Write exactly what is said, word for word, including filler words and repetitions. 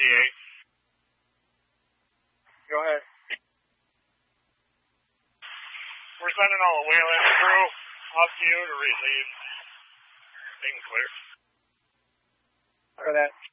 eight. Go ahead. We're sending all the Wayland crew up to you to relieve. Being clear. For that.